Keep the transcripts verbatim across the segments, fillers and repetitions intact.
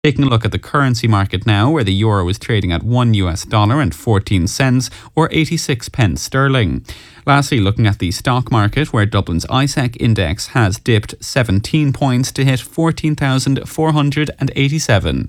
Taking a look at the currency market now, where the euro is trading at one U S dollar and fourteen cents or eighty-six pence sterling. Lastly, looking at the stock market, where Dublin's I S E C index has dipped seventeen points to hit fourteen thousand four hundred eighty-seven.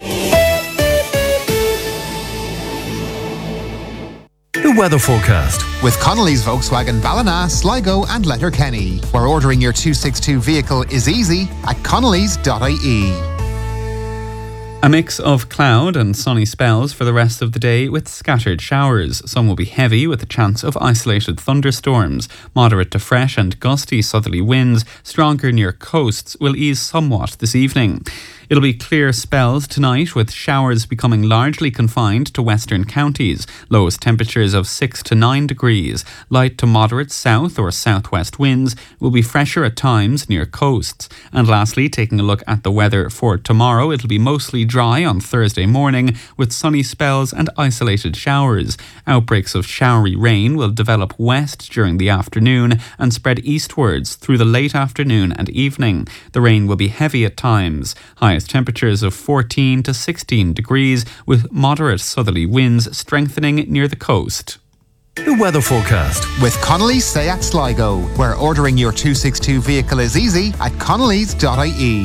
The weather forecast with Connolly's Volkswagen Ballina, Sligo and Letterkenny, where ordering your two sixty-two vehicle is easy at connellys dot I E. A mix of cloud and sunny spells for the rest of the day with scattered showers. Some will be heavy with a chance of isolated thunderstorms. Moderate to fresh and gusty southerly winds, stronger near coasts, will ease somewhat this evening. It'll be clear spells tonight, with showers becoming largely confined to western counties. Lowest temperatures of six to nine degrees. Light to moderate south or southwest winds will be fresher at times near coasts. And lastly, taking a look at the weather for tomorrow, it'll be mostly dry on Thursday morning with sunny spells and isolated showers. Outbreaks of showery rain will develop west during the afternoon and spread eastwards through the late afternoon and evening. The rain will be heavy at times. Highest temperatures of fourteen to sixteen degrees with moderate southerly winds strengthening near the coast. The weather forecast with Connolly's Seat Sligo, where ordering your two sixty-two vehicle is easy at connellys dot I E.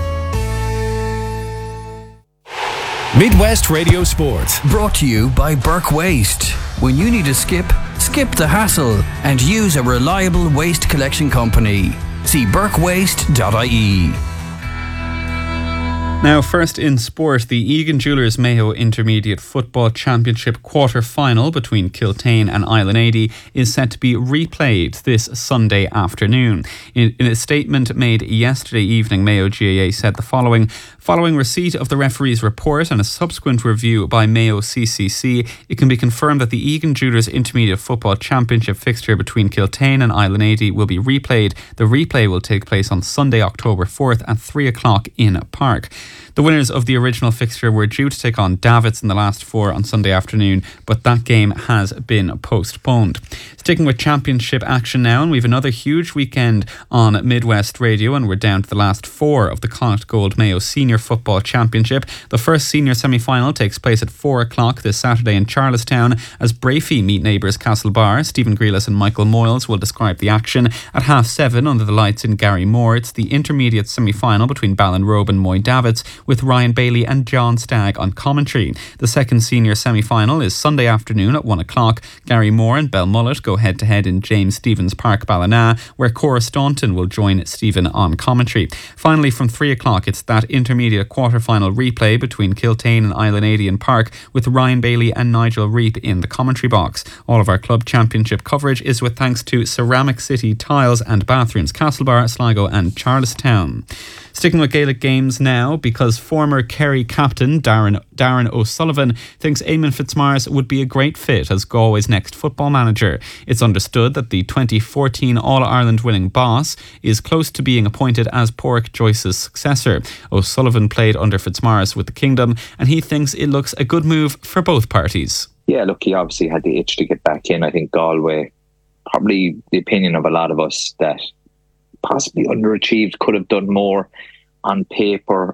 Midwest Radio Sport, brought to you by Burke Waste. When you need a skip, skip the hassle and use a reliable waste collection company. See burke waste dot I E. Now, first in sport, the Egan Jewellers Mayo Intermediate Football Championship quarter-final between Kiltane and Island eighty is set to be replayed this Sunday afternoon. In, in a statement made yesterday evening, Mayo G A A said the following: following receipt of the referee's report and a subsequent review by Mayo C C C, it can be confirmed that the Egan Jewellers Intermediate Football Championship fixture between Kiltane and Island eighty will be replayed. The replay will take place on Sunday, October fourth at three o'clock in Park. The winners of the original fixture were due to take on Davits in the last four on Sunday afternoon, but that game has been postponed. Sticking with championship action now, and we have another huge weekend on Midwest Radio, and we're down to the last four of the Connacht Gold Mayo Senior Football Championship. The first senior semi-final takes place at four o'clock this Saturday in Charlestown as Brafey meet neighbours Castlebar. Stephen Grealis and Michael Moyles will describe the action. At half seven, under the lights in Garrymore, it's the intermediate semi-final between Ballinrobe and Moy Davits, with Ryan Bailey and John Stagg on commentary. The second senior semi-final is Sunday afternoon at one o'clock. Garrymore and Belmullet go head-to-head in James Stephens Park, Ballina, where Cora Staunton will join Stephen on commentary. Finally, from three o'clock, it's that intermediate quarter-final replay between Kiltane and Island eighty in Park, with Ryan Bailey and Nigel Reap in the commentary box. All of our club championship coverage is with thanks to Ceramic City Tiles and Bathrooms, Castlebar, Sligo and Charlestown. Sticking with Gaelic games now, because former Kerry captain Darren, Darren O'Sullivan thinks Eamon Fitzmaurice would be a great fit as Galway's next football manager. It's understood that the twenty fourteen All-Ireland winning boss is close to being appointed as Pádraig Joyce's successor. O'Sullivan played under Fitzmaurice with the Kingdom, and he thinks it looks a good move for both parties. Yeah, look, he obviously had the itch to get back in. I think Galway, probably the opinion of a lot of us, that possibly underachieved, could have done more. On paper,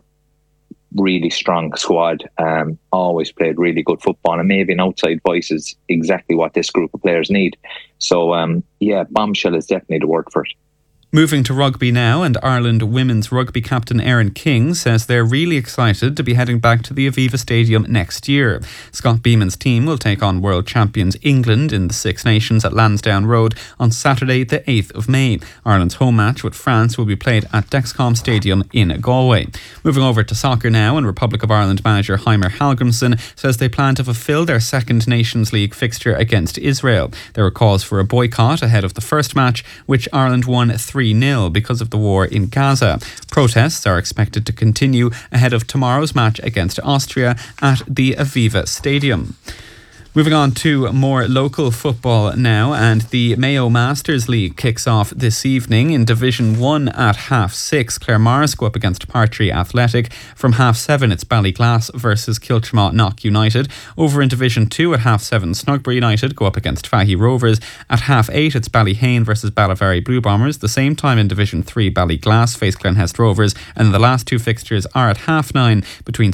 really strong squad, um, always played really good football, and maybe an outside voice is exactly what this group of players need. So um, yeah, bombshell is definitely the word for it. Moving to rugby now, and Ireland women's rugby captain Erin King says they're really excited to be heading back to the Aviva Stadium next year. Scott Beeman's team will take on world champions England in the Six Nations at Lansdowne Road on Saturday the eighth of May. Ireland's home match with France will be played at Dexcom Stadium in Galway. Moving over to soccer now, and Republic of Ireland manager Heimer Hallgrimsson says they plan to fulfil their second Nations League fixture against Israel. There were calls for a boycott ahead of the first match, which Ireland won three nil because of the war in Gaza. Protests are expected to continue ahead of tomorrow's match against Austria at the Aviva Stadium. Moving on to more local football now, and the Mayo Masters League kicks off this evening. In Division one at half six, Claremorris go up against Partry Athletic. From half seven, it's Ballyglass versus Kiltramont Knock United. Over in Division two at half seven, Snugbury United go up against Fahy Rovers. At half eight, it's Ballyhane versus Ballivary Blue Bombers. The same time in Division three, Ballyglass face Glenhest Rovers. And the last two fixtures are at half nine between